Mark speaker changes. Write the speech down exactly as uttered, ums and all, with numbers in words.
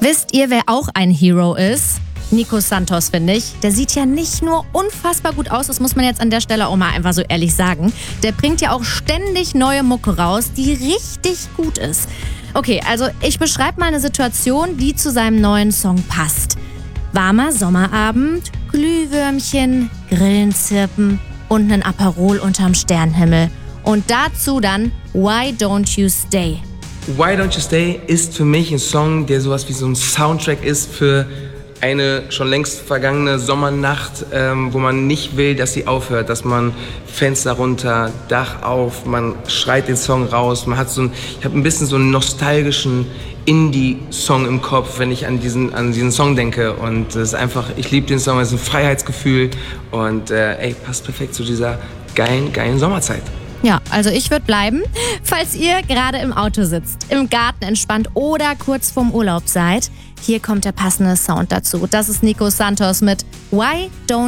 Speaker 1: Wisst ihr, wer auch ein Hero ist? Nico Santos, finde ich. Der sieht ja nicht nur unfassbar gut aus, das muss man jetzt an der Stelle auch mal einfach so ehrlich sagen. Der bringt ja auch ständig neue Mucke raus, die richtig gut ist. Okay, also ich beschreibe mal eine Situation, die zu seinem neuen Song passt. Warmer Sommerabend, Glühwürmchen, Grillen zirpen und ein Aperol unterm Sternenhimmel. Und dazu dann Why Don't You Stay?
Speaker 2: Why Don't You Stay ist für mich ein Song, der sowas wie so ein Soundtrack ist für eine schon längst vergangene Sommernacht, ähm, wo man nicht will, dass sie aufhört, dass man Fenster runter, Dach auf, man schreit den Song raus, man hat so ein, ich habe ein bisschen so einen nostalgischen Indie-Song im Kopf, wenn ich an diesen, an diesen Song denke, und das ist einfach, ich liebe den Song, es ist ein Freiheitsgefühl und äh, ey, passt perfekt zu dieser geilen, geilen Sommerzeit.
Speaker 1: Ja, also ich würde bleiben. Falls ihr gerade im Auto sitzt, im Garten entspannt oder kurz vorm Urlaub seid, hier kommt der passende Sound dazu. Das ist Nico Santos mit Why Don't